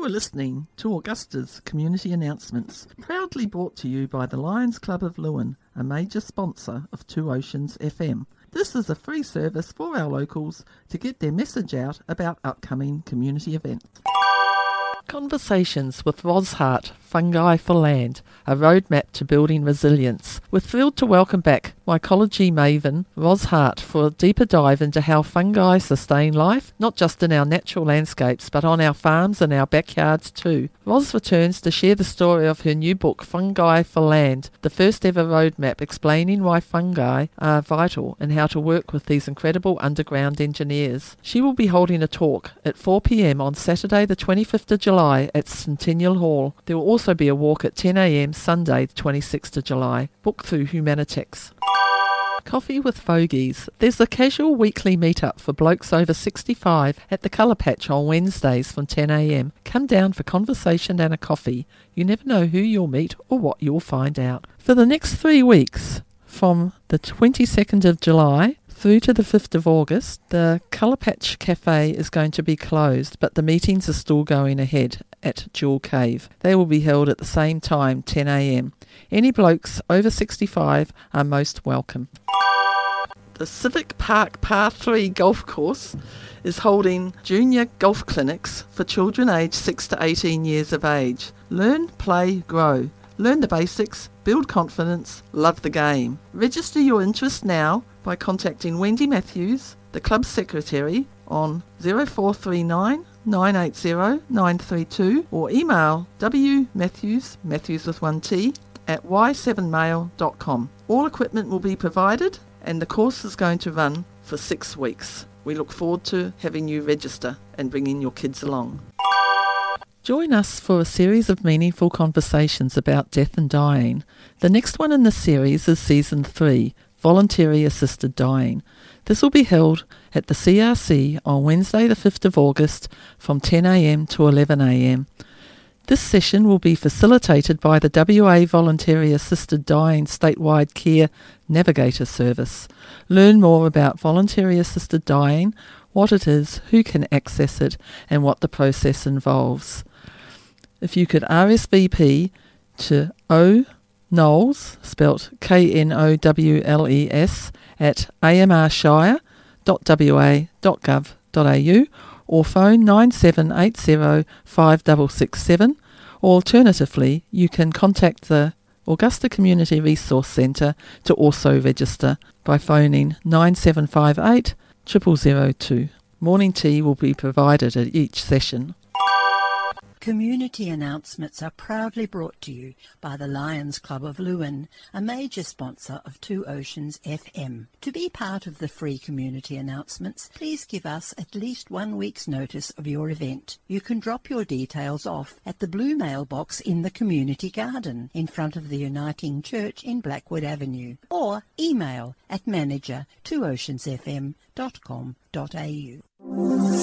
You are listening to Augusta's Community Announcements, proudly brought to you by the Lions Club of Lewin, a major sponsor of Two Oceans FM. This is a free service for our locals to get their message out about upcoming community events. Conversations with Ros Hart, Fungi for Land, a roadmap to building resilience. We're thrilled to welcome back mycology maven Ros Hart for a deeper dive into how fungi sustain life, not just in our natural landscapes, but on our farms and our backyards too. Ros returns to share the story of her new book, Fungi for Land, the first ever roadmap explaining why fungi are vital and how to work with these incredible underground engineers. She will be holding a talk at 4 p.m. on Saturday the 25th of July at Centennial Hall. There will also be a walk at 10 a.m. Sunday the 26th of July. Book through Humanitex. Coffee with Fogies. There's a casual weekly meet-up for blokes over 65 at the Colour Patch on Wednesdays from 10 a.m. Come down for conversation and a coffee. You never know who you'll meet or what you'll find out. For the next 3 weeks, from the 22nd of July through to the 5th of August, the Colour Patch Cafe is going to be closed, but the meetings are still going ahead at Jewel Cave. They will be held at the same time, 10 a.m. Any blokes over 65 are most welcome. The Civic Park Par 3 Golf Course is holding junior golf clinics for children aged 6 to 18 years of age. Learn, play, grow. Learn the basics, build confidence, love the game. Register your interest now by contacting Wendy Matthews, the club secretary, on 0439 980 932 or email wmatthews, Matthews with 1T, at y7mail.com. All equipment will be provided and the course is going to run for 6 weeks. We look forward to having you register and bringing your kids along. Join us for a series of meaningful conversations about death and dying. The next one in the series is Season 3, Voluntary Assisted Dying. This will be held at the CRC on Wednesday the 5th of August from 10 a.m. to 11 a.m. This session will be facilitated by the WA Voluntary Assisted Dying Statewide Care Navigator Service. Learn more about voluntary assisted dying, what it is, who can access it, and what the process involves. If you could RSVP to Knowles, spelt Knowles, at amrshire.wa.gov.au or phone 9780 5667, or alternatively you can contact the Augusta Community Resource Centre to also register by phoning 9758 0002. Morning tea will be provided at each session. Community announcements are proudly brought to you by the Lions Club of Lewin, a major sponsor of Two Oceans FM. To be part of the free community announcements, please give us at least 1 week's notice of your event. You can drop your details off at the blue mailbox in the community garden in front of the Uniting Church in Blackwood Avenue, or email at manager@twooceansfm.com.au.